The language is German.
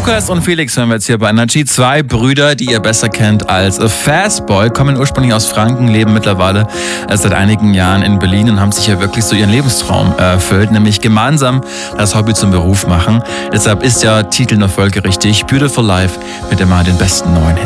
Lukas und Felix hören wir jetzt hier bei Energy. Zwei Brüder, die ihr besser kennt als Fastboy, kommen ursprünglich aus Franken, leben mittlerweile seit einigen Jahren in Berlin und haben sich ja wirklich so ihren Lebenstraum erfüllt, nämlich gemeinsam das Hobby zum Beruf machen. Deshalb ist der Titel noch folgerichtig: Beautiful Life mit immer den besten neuen Hits.